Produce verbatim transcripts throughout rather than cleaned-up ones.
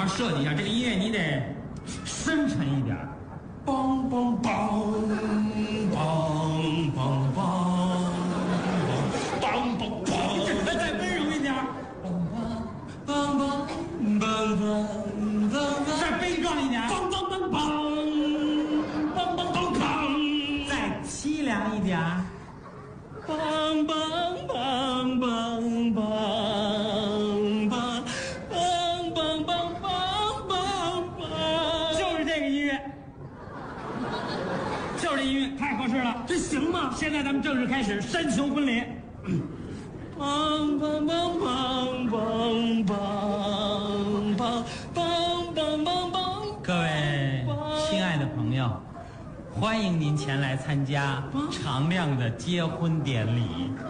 好设计一下这个音乐，你得深沉一点。梆梆梆梆梆梆梆梆梆，再温柔一点。梆梆梆梆梆梆，再悲壮一点。梆梆梆梆梆梆梆梆，再凄凉一点。梆梆梆梆梆梆。音乐太合适了， 这行吗？ 现在咱们正式开始煽情婚礼。梆梆梆梆梆梆梆梆梆梆梆。各位亲爱的朋友，欢迎您前来参加常亮的结婚典礼。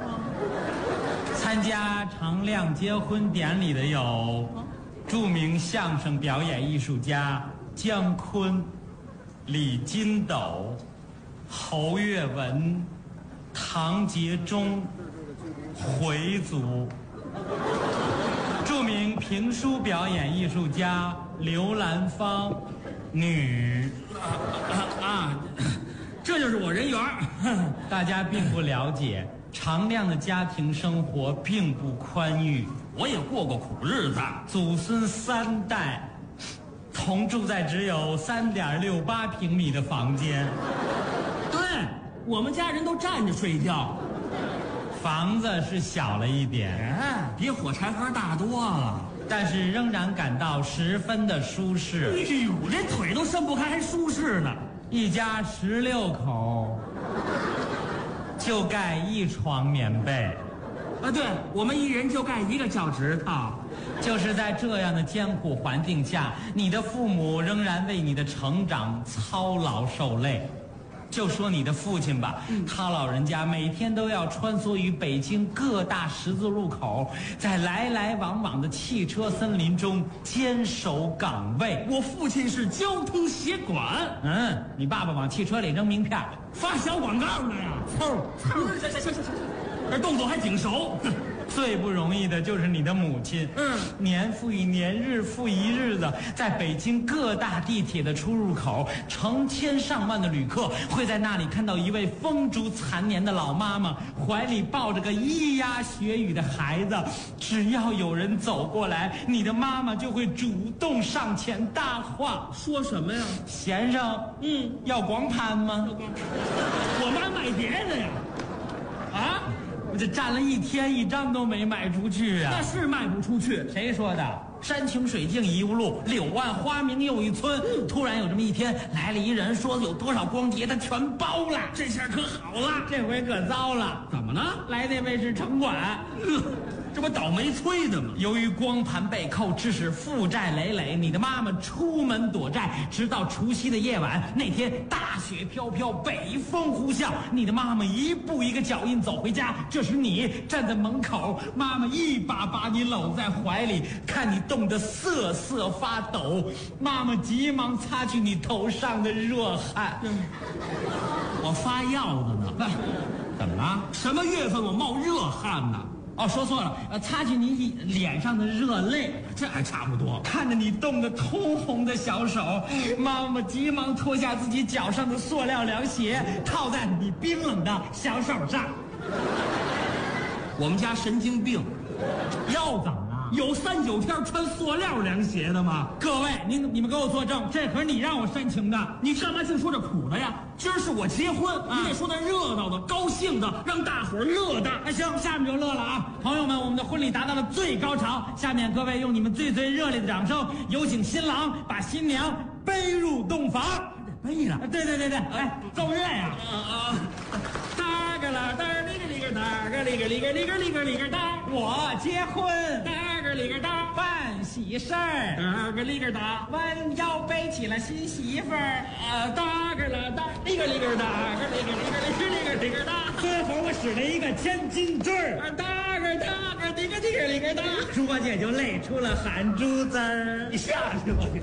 参加常亮结婚典礼的有著名相声表演艺术家姜昆、李金斗、侯月文、唐杰忠、回族，著名评书表演艺术家刘兰芳，女啊啊，这就是我人缘。 大家并不了解，常亮的家庭生活并不宽裕， 我也过过苦日子， 祖孙三代同住在只有三点六八平米的房间。 我们家人都站着睡觉， 房子是小了一点， 哎，比火柴盒大多了， 但是仍然感到十分的舒适。 哎呦，这腿都伸不开，还舒适呢。 一家十六口，就盖一床棉被。 啊，对，我们一人就盖一个脚趾头。 就是在这样的艰苦环境下，你的父母仍然为你的成长操劳受累。就说你的父亲吧，他老人家每天都要穿梭于北京各大十字路口，在来来往往的汽车森林中坚守岗位。 我父亲是交通协管， 嗯，你爸爸往汽车里扔名片， 发小广告呢呀，凑凑，行行行行行，这动作还挺熟。 最不容易的就是你的母亲， 嗯， 年复一年，日复一日的，在北京各大地铁的出入口，成千上万的旅客会在那里看到一位风烛残年的老妈妈，怀里抱着个咿呀学语的孩子。只要有人走过来，你的妈妈就会主动上前搭话， 说什么呀？ 先生， 嗯， 要光盘吗？ 我妈卖碟的呀，啊？ 我这站了一天，一张都没卖出去啊！ 那是卖不出去。 谁说的？山穷水尽疑无路，柳暗花明又一村。嗯、突然有这么一天，来了一人，说有多少光碟，他全包了。 这下可好了， 这回可糟了。 怎么呢？ 来那位是城管， 呃、这不倒霉催的吗？ 由于光盘被扣，致使负债累累。你的妈妈出门躲债，直到除夕的夜晚。那天大雪飘飘，北风呼啸，你的妈妈一步一个脚印走回家。这时你站在门口，妈妈一把把你搂在怀里，看你冻得瑟瑟发抖，妈妈急忙擦去你头上的热汗。 我发药的呢。 怎么了？ 什么月份我冒热汗呢？ 哦，说错了，呃，擦去你脸上的热泪， 这还差不多。 看着你冻得通红的小手，妈妈急忙脱下自己脚上的塑料凉鞋，套在你冰冷的小手上。 我们家神经病， 又怎么了？ 有三九天穿塑料凉鞋的吗？ 各位，您你们给我作证，这可是你让我煽情的， 你干嘛净说这苦的呀？今儿是我结婚，啊、你得说那热闹的、高兴的，让大伙儿乐的。 哎，行，下面就乐了啊！朋友们，我们的婚礼达到了最高潮，下面各位用你们最最热烈的掌声，有请新郎把新娘背入洞房。 背了？ 对对对对，哎，奏乐呀！ 啊啊！哒个啦哒哩个哩个哒个哩个哩个哩个哩个哩个哒， 我结婚， 哒个哩个哒， 办喜事儿， 哒个哩个哒， 弯腰背起了新媳妇儿， 啊哒个啦哒，哩个哩个哒个哩个哩个哩个哩个哩个哒， 最后我使了一个千斤坠儿， 哒个哒个哩个哩个哩个哒， 卓姐就累出了汗珠子儿， 你下去吧。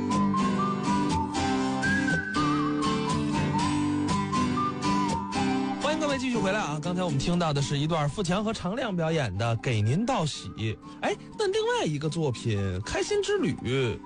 欢迎各位继续回来啊！刚才我们听到的是一段富强和常亮表演的《给您道喜》。哎，那另外一个作品《开心之旅》